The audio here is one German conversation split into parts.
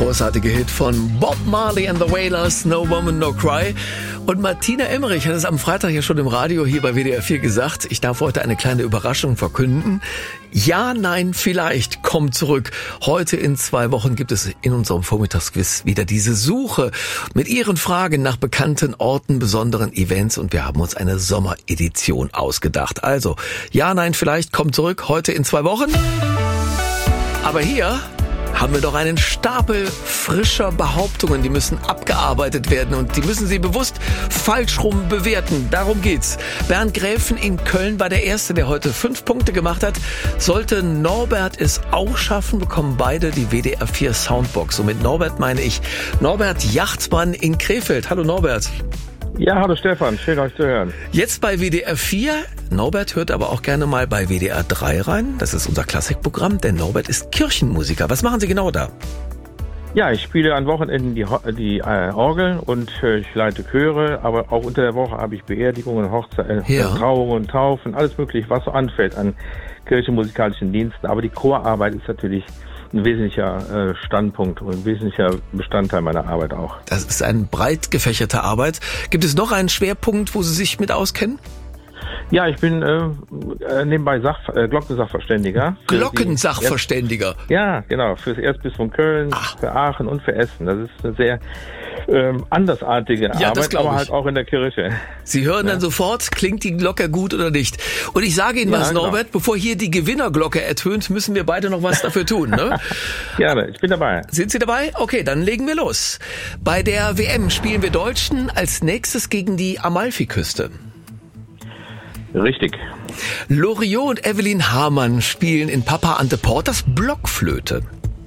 großartige Hit von Bob Marley and the Wailers, No Woman, No Cry. Und Martina Emmerich hat es am Freitag ja schon im Radio hier bei WDR 4 gesagt. Ich darf heute eine kleine Überraschung verkünden. Ja, nein, vielleicht kommt zurück. Heute in 2 Wochen gibt es in unserem Vormittagsquiz wieder diese Suche mit Ihren Fragen nach bekannten Orten, besonderen Events. Und wir haben uns eine Sommeredition ausgedacht. Also, ja, nein, vielleicht kommt zurück. Heute in 2 Wochen. Aber hier haben wir doch einen Stapel frischer Behauptungen, die müssen abgearbeitet werden und die müssen Sie bewusst falsch rum bewerten. Darum geht's. Bernd Gräfen in Köln war der Erste, der heute 5 Punkte gemacht hat. Sollte Norbert es auch schaffen, bekommen beide die WDR 4 Soundbox. Und mit Norbert meine ich Norbert Jachtsmann in Krefeld. Hallo Norbert. Ja, hallo Stefan, schön euch zu hören. Jetzt bei WDR 4. Norbert hört aber auch gerne mal bei WDR 3 rein. Das ist unser Klassikprogramm, denn Norbert ist Kirchenmusiker. Was machen Sie genau da? Ja, ich spiele an Wochenenden die Orgel und ich leite Chöre, aber auch unter der Woche habe ich Beerdigungen, Hochzeiten, Trauungen, Taufen, alles mögliche, was so anfällt an kirchenmusikalischen Diensten. Aber die Chorarbeit ist natürlich ein wesentlicher Standpunkt und ein wesentlicher Bestandteil meiner Arbeit auch. Das ist eine breit gefächerte Arbeit. Gibt es noch einen Schwerpunkt, wo Sie sich mit auskennen? Ja, ich bin nebenbei Glockensachverständiger. Glockensachverständiger? Ja, genau. Für das Erzbistum Köln, für Aachen und für Essen. Das ist eine sehr andersartige Arbeit, aber halt auch in der Kirche. Sie hören dann sofort, klingt die Glocke gut oder nicht. Und ich sage Ihnen was, Norbert, bevor hier die Gewinnerglocke ertönt, müssen wir beide noch was dafür tun, ne? Gerne, ich bin dabei. Sind Sie dabei? Okay, dann legen wir los. Bei der WM spielen wir Deutschen als nächstes gegen die Amalfiküste. Richtig. Loriot und Evelyn Hamann spielen in Papa Ante Porters Blockflöte.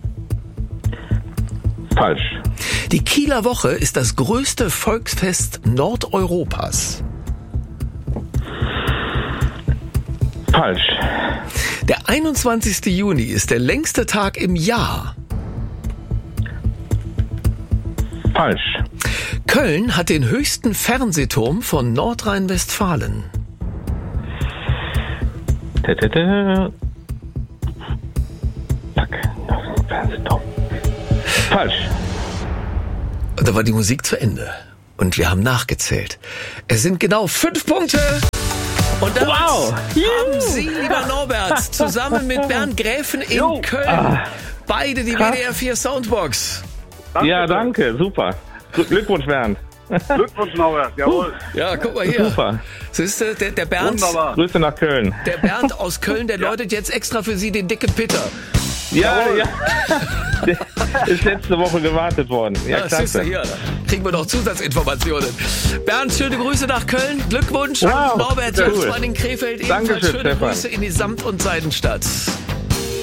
Falsch. Die Kieler Woche ist das größte Volksfest Nordeuropas. Falsch. Der 21. Juni ist der längste Tag im Jahr. Falsch. Köln hat den höchsten Fernsehturm von Nordrhein-Westfalen. Fernsehturm. Falsch. Und da war die Musik zu Ende. Und wir haben nachgezählt. Es sind genau 5 Punkte. Und damit haben Sie, lieber Norbert, zusammen mit Bernd Gräfen in Köln beide die WDR 4 Soundbox. Danke. Ja, danke. Super. Glückwunsch, Bernd. Glückwunsch, Norbert. Jawohl. Ja, guck mal hier. Super. Siehst du, der Bernd. Wunderbar. Grüße nach Köln. Der Bernd aus Köln, der läutet jetzt extra für Sie den dicken Pitter. Ja. Der ist letzte Woche gewartet worden. Ja, klasse. Hier, kriegen wir noch Zusatzinformationen. Bernd, schöne Grüße nach Köln. Glückwunsch. Wow, Norbert Jachtsmann in Krefeld. Ebenfalls Dankeschön, schöne Stefan. Grüße in die Samt- und Seidenstadt.